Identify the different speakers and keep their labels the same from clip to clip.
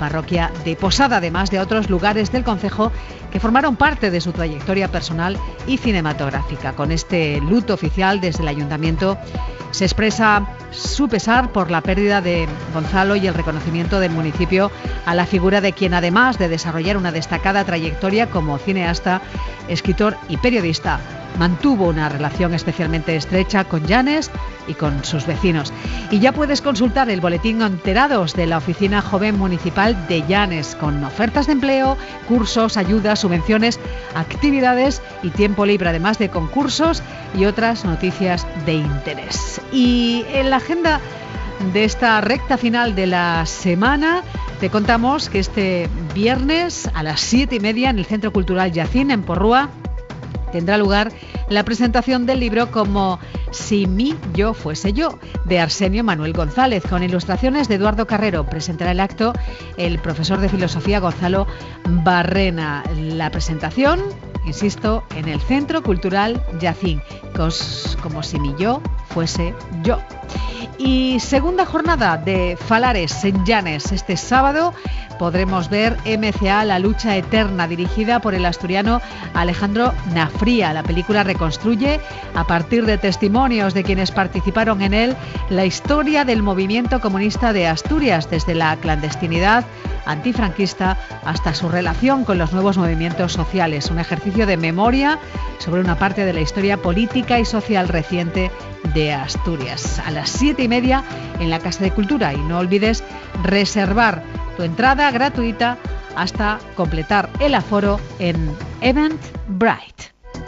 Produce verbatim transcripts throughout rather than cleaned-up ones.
Speaker 1: parroquia de Posada, además de otros lugares del concejo que formaron parte de su trayectoria personal y cinematográfica. Con este luto oficial desde el ayuntamiento se expresa su pesar por la pérdida de Gonzalo y el reconocimiento del municipio a la figura de quien, además de desarrollar una destacada trayectoria como cineasta, escritor y periodista, mantuvo una relación especialmente estrecha con Llanes y con sus vecinos. Y ya puedes consultar el boletín Enterados de la Oficina Joven Municipal de Llanes, con ofertas de empleo, cursos, ayudas, subvenciones, actividades y tiempo libre, además de concursos y otras noticias de interés. Y en la agenda de esta recta final de la semana te contamos que este viernes a las siete y media en el Centro Cultural Yacín, en Porrúa, tendrá lugar la presentación del libro Como si mi yo fuese yo, de Arsenio Manuel González, con ilustraciones de Eduardo Carrero. Presentará el acto el profesor de filosofía Gonzalo Barrena. La presentación, insisto, en el Centro Cultural Yacín, Como si mi yo fuese yo. Y segunda jornada de Falares en Llanes. Este sábado podremos ver M C A La lucha eterna, dirigida por el asturiano Alejandro Nafría. La película reconstruye, a partir de testimonios de quienes participaron en él, la historia del movimiento comunista de Asturias, desde la clandestinidad antifranquista hasta su relación con los nuevos movimientos sociales. Un ejercicio de memoria sobre una parte de la historia política y social reciente de Asturias. A las siete y media en la Casa de Cultura. Y no olvides reservar tu entrada gratuita hasta completar el aforo en Eventbrite.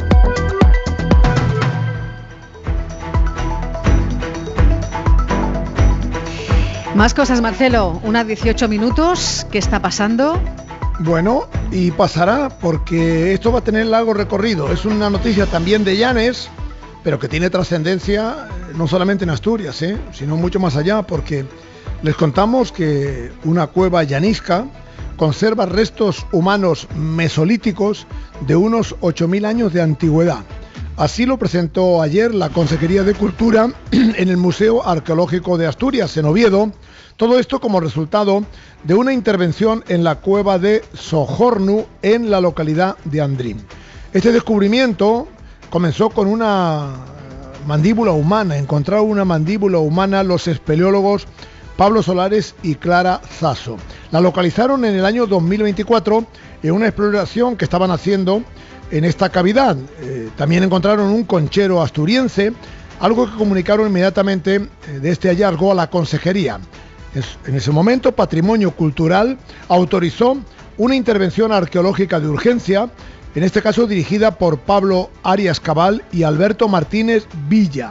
Speaker 1: Más cosas, Marcelo. Una dieciocho minutos. ¿Qué está pasando?
Speaker 2: Bueno, y pasará porque esto va a tener largo recorrido. Es una noticia también de Llanes, pero que tiene trascendencia no solamente en Asturias, ¿eh? sino mucho más allá, porque les contamos que una cueva llanisca conserva restos humanos mesolíticos de unos ocho mil años de antigüedad. Así lo presentó ayer la Consejería de Cultura en el Museo Arqueológico de Asturias, en Oviedo. Todo esto como resultado de una intervención en la cueva de Sojornu, en la localidad de Andrín. Este descubrimiento comenzó con una mandíbula humana. Encontraron una mandíbula humana los espeleólogos Pablo Solares y Clara Zaso. La localizaron en el año dos mil veinticuatro en una exploración que estaban haciendo en esta cavidad. Eh, también encontraron un conchero asturiense, algo que comunicaron inmediatamente eh, de este hallazgo a la consejería. Es, en ese momento, Patrimonio Cultural autorizó una intervención arqueológica de urgencia, en este caso dirigida por Pablo Arias Cabal y Alberto Martínez Villa.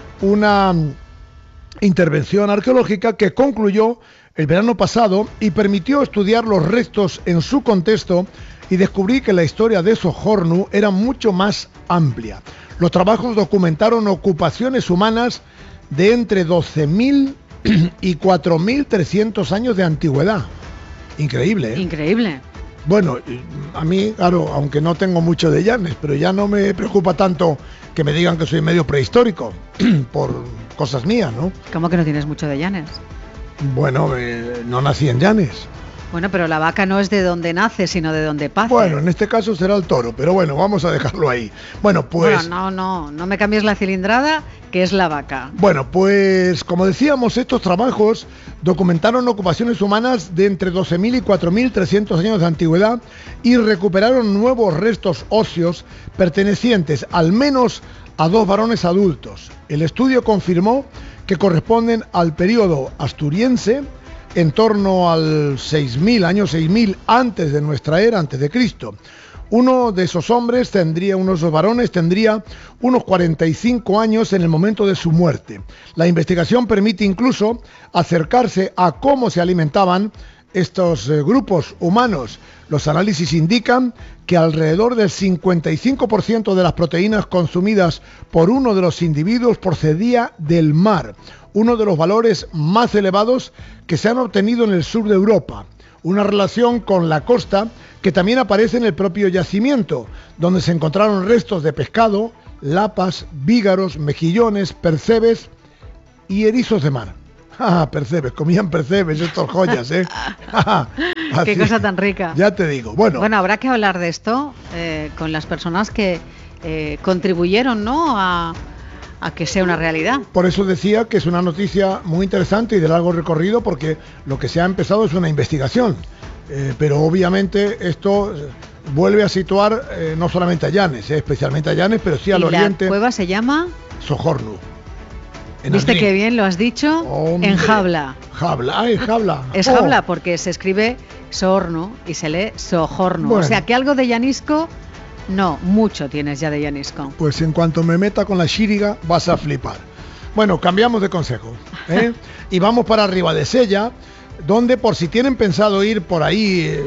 Speaker 2: Una intervención arqueológica que concluyó el verano pasado y permitió estudiar los restos en su contexto y descubrí que la historia de Sojornu era mucho más amplia. Los trabajos documentaron ocupaciones humanas de entre doce mil y cuatro mil trescientos años de antigüedad. Increíble, ¿eh?
Speaker 1: Increíble.
Speaker 2: Bueno, a mí, claro, aunque no tengo mucho de Llanes, pero ya no me preocupa tanto que me digan que soy medio prehistórico, por cosas mías, ¿no?
Speaker 1: ¿Cómo que no tienes mucho de Llanes?
Speaker 2: Bueno, eh, no nací en Llanes.
Speaker 1: Bueno, pero la vaca no es de donde nace, sino de donde pasa.
Speaker 2: Bueno, en este caso será el toro, pero bueno, vamos a dejarlo ahí. Bueno, pues...
Speaker 1: Bueno, no, no, no me cambies la cilindrada, que es la vaca.
Speaker 2: Bueno, pues como decíamos, estos trabajos documentaron ocupaciones humanas de entre doce mil y cuatro mil trescientos años de antigüedad y recuperaron nuevos restos óseos pertenecientes al menos a dos varones adultos. El estudio confirmó que corresponden al periodo asturiense, en torno al seis mil, año seis mil antes de nuestra era, antes de Cristo. Uno de esos hombres tendría, uno de esos varones tendría unos cuarenta y cinco años en el momento de su muerte. La investigación permite incluso acercarse a cómo se alimentaban estos eh, grupos humanos. Los análisis indican que alrededor del cincuenta y cinco por ciento de las proteínas consumidas por uno de los individuos procedía del mar, uno de los valores más elevados que se han obtenido en el sur de Europa. Una relación con la costa que también aparece en el propio yacimiento, donde se encontraron restos de pescado, lapas, vígaros, mejillones, percebes y erizos de mar. Ah, percebes, comían percebes estos joyas, ¿eh?
Speaker 1: Qué cosa tan rica.
Speaker 2: Ya te digo. Bueno,
Speaker 1: bueno habrá que hablar de esto eh, con las personas que eh, contribuyeron, ¿no?, a, a que sea una realidad.
Speaker 2: Por eso decía que es una noticia muy interesante y de largo recorrido, porque lo que se ha empezado es una investigación. Eh, pero obviamente esto vuelve a situar eh, no solamente a Llanes, eh, especialmente a Llanes, pero sí al
Speaker 1: ¿Y
Speaker 2: oriente.
Speaker 1: ¿La cueva se llama?
Speaker 2: Sohornu.
Speaker 1: ¿Viste Andrín? Qué bien lo has dicho?
Speaker 2: Hombre,
Speaker 1: en Jabla.
Speaker 2: Jabla, ah, es Jabla.
Speaker 1: Es
Speaker 2: oh.
Speaker 1: Jabla porque se escribe Sohornu y se lee Sohornu.
Speaker 2: Bueno.
Speaker 1: O sea que algo de llanisco, no, mucho tienes ya de llanisco.
Speaker 2: Pues en cuanto me meta con la xíriga vas a flipar. Bueno, cambiamos de consejo, ¿eh? Y vamos para Ribadesella, donde por si tienen pensado ir por ahí eh,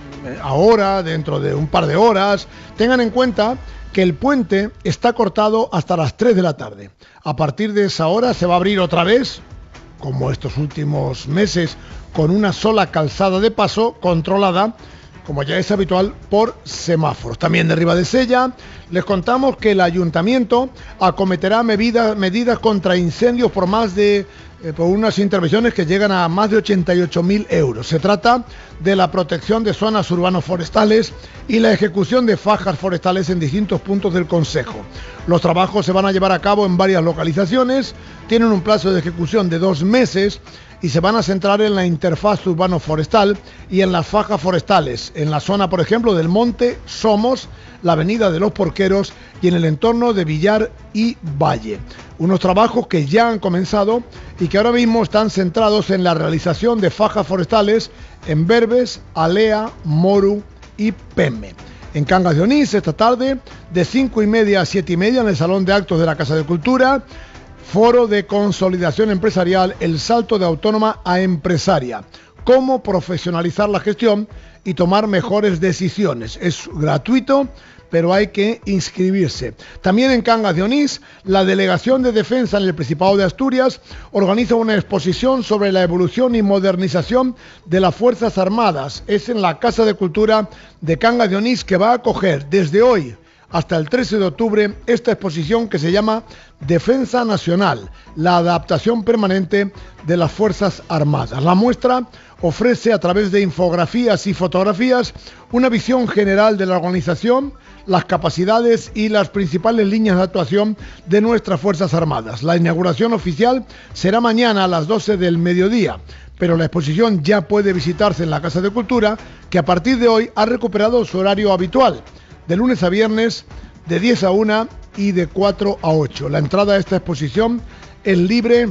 Speaker 2: ahora, dentro de un par de horas, tengan en cuenta que el puente está cortado hasta las tres de la tarde. A partir de esa hora se va a abrir otra vez, como estos últimos meses, con una sola calzada de paso controlada, como ya es habitual, por semáforos. También de Ribadesella les contamos que el ayuntamiento acometerá medidas, medidas contra incendios por más de eh, por unas intervenciones que llegan a más de ochenta y ocho mil euros. Se trata de la protección de zonas urbanos-forestales y la ejecución de fajas forestales en distintos puntos del concejo. Los trabajos se van a llevar a cabo en varias localizaciones, tienen un plazo de ejecución de dos meses y se van a centrar en la interfaz urbano-forestal y en las fajas forestales, en la zona, por ejemplo, del Monte Somos, la avenida de los Porqueros y en el entorno de Villar y Valle. Unos trabajos que ya han comenzado y que ahora mismo están centrados en la realización de fajas forestales en Berbes, Alea, Moru y Pemme. En Cangas de Onís, esta tarde, de cinco y media a siete y media, en el Salón de Actos de la Casa de Cultura, Foro de Consolidación Empresarial, el salto de autónoma a empresaria. Cómo profesionalizar la gestión y tomar mejores decisiones. Es gratuito, pero hay que inscribirse. También en Cangas de Onís, la Delegación de Defensa en el Principado de Asturias organiza una exposición sobre la evolución y modernización de las Fuerzas Armadas. Es en la Casa de Cultura de Cangas de Onís, que va a acoger desde hoy hasta el trece de octubre esta exposición que se llama Defensa Nacional, la adaptación permanente de las Fuerzas Armadas. La muestra ofrece a través de infografías y fotografías una visión general de la organización, las capacidades y las principales líneas de actuación de nuestras Fuerzas Armadas. La inauguración oficial será mañana a las doce del mediodía, pero la exposición ya puede visitarse en la Casa de Cultura, que a partir de hoy ha recuperado su horario habitual, de lunes a viernes, de diez a una y de cuatro a ocho. La entrada a esta exposición es libre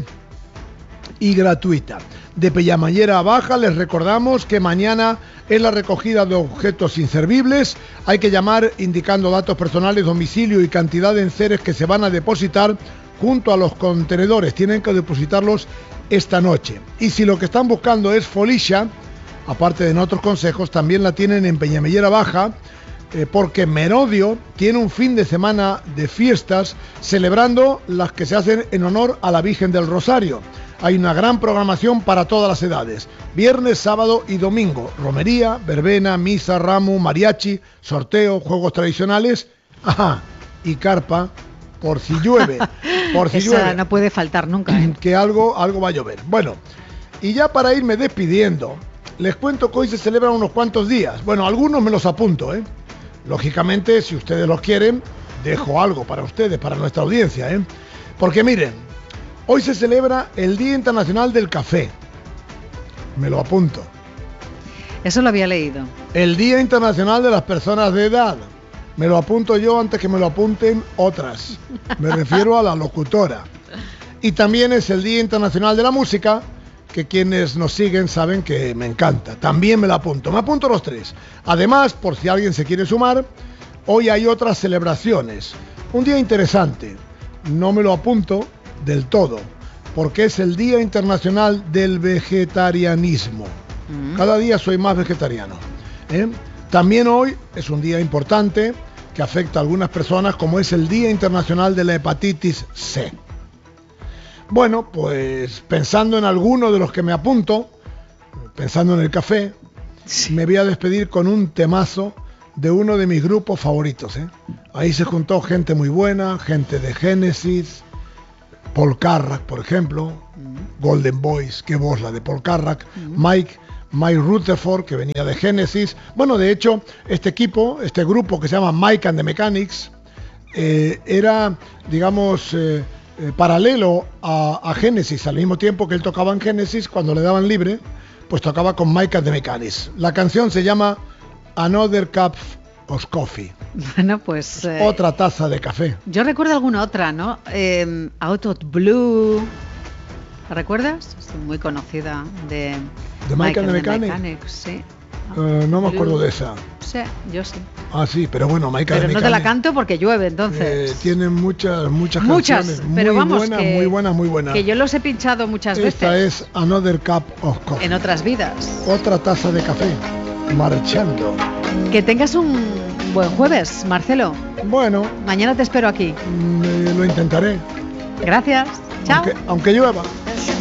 Speaker 2: y gratuita. De Pellamallera a Baja les recordamos que mañana es la recogida de objetos inservibles. Hay que llamar indicando datos personales, domicilio y cantidad de enseres que se van a depositar junto a los contenedores. Tienen que depositarlos esta noche. Y si lo que están buscando es folixa, aparte de en otros consejos, también la tienen en Peñamellera Baja, eh, porque Merodio tiene un fin de semana de fiestas celebrando las que se hacen en honor a la Virgen del Rosario. Hay una gran programación para todas las edades, viernes, sábado y domingo, romería, verbena, misa, ramo, mariachi, sorteo, juegos tradicionales, ajá, y carpa, por si llueve, por si
Speaker 1: Esa
Speaker 2: llueve.
Speaker 1: no puede faltar nunca, ¿eh?
Speaker 2: Que algo, algo va a llover. Bueno, y ya para irme despidiendo, les cuento que hoy se celebran unos cuantos días. Bueno, algunos me los apunto, ¿eh? Lógicamente, si ustedes los quieren, dejo algo para ustedes, para nuestra audiencia, ¿eh? Porque miren, hoy se celebra el Día Internacional del Café. Me lo apunto.
Speaker 1: Eso lo había leído.
Speaker 2: El Día Internacional de las Personas de Edad. Me lo apunto yo antes que me lo apunten otras. Me refiero a la locutora. Y también es el Día Internacional de la Música, que quienes nos siguen saben que me encanta. También me lo apunto. Me apunto los tres. Además, por si alguien se quiere sumar, hoy hay otras celebraciones. Un día interesante. No me lo apunto del todo, porque es el Día Internacional del Vegetarianismo. Mm. Cada día soy más vegetariano, ¿eh? También hoy es un día importante que afecta a algunas personas, como es el Día Internacional de la Hepatitis C. Bueno, pues pensando en alguno de los que me apunto, pensando en el café, sí, me voy a despedir con un temazo de uno de mis grupos favoritos, ¿eh? Ahí se juntó gente muy buena, gente de Génesis, Paul Carrack, por ejemplo, mm. Golden Boys, qué voz la de Paul Carrack, mm. Mike Mike Rutherford, que venía de Genesis. Bueno, de hecho, este equipo, este grupo que se llama Mike and the Mechanics, eh, era, digamos, eh, eh, paralelo a, a Genesis. Al mismo tiempo que él tocaba en Genesis, cuando le daban libre, pues tocaba con Mike and the Mechanics. La canción se llama Another Cup of Coffee.
Speaker 1: Bueno, pues... Eh,
Speaker 2: otra taza de café.
Speaker 1: Yo recuerdo alguna otra, ¿no? Eh, Out of Blue... ¿La recuerdas? Sí, muy conocida, de...
Speaker 2: ¿De Mike and the Mechanics?
Speaker 1: Mechanics, sí.
Speaker 2: Uh, no me acuerdo de esa.
Speaker 1: Sí, yo sí.
Speaker 2: Ah, sí, pero bueno, Mike and the
Speaker 1: Pero no
Speaker 2: Mechanics,
Speaker 1: te la canto porque llueve, entonces.
Speaker 2: Eh, tiene muchas, muchas,
Speaker 1: muchas
Speaker 2: canciones.
Speaker 1: Pero
Speaker 2: muy
Speaker 1: vamos,
Speaker 2: buenas,
Speaker 1: que,
Speaker 2: muy buenas, muy buenas.
Speaker 1: Que yo los he pinchado muchas
Speaker 2: Esta
Speaker 1: veces.
Speaker 2: Esta es Another Cup of Coffee.
Speaker 1: En otras vidas.
Speaker 2: Otra taza de café. Marchando.
Speaker 1: Que tengas un buen jueves, Marcelo.
Speaker 2: Bueno.
Speaker 1: Mañana te espero aquí.
Speaker 2: Mm, lo intentaré.
Speaker 1: Gracias. Chao.
Speaker 2: Aunque, aunque llueva.